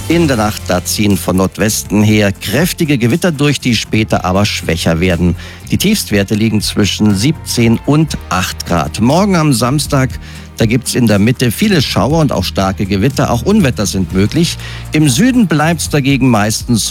In der Nacht, da ziehen von Nordwesten her kräftige Gewitter durch, die später aber schwächer werden. Die Tiefstwerte liegen zwischen 17 und 8 Grad. Morgen am Samstag, da gibt's in der Mitte viele Schauer und auch starke Gewitter. Auch Unwetter sind möglich. Im Süden bleibt's dagegen meistens